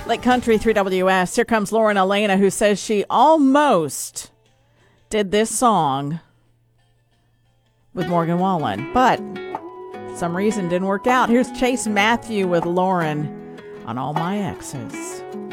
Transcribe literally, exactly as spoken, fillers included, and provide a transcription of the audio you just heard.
Lake Country three W S. Here comes Lauren Elena, who says she almost did this song with Morgan Wallen, but for some reason didn't work out. Here's Chase Matthew with Lauren on All My Exes.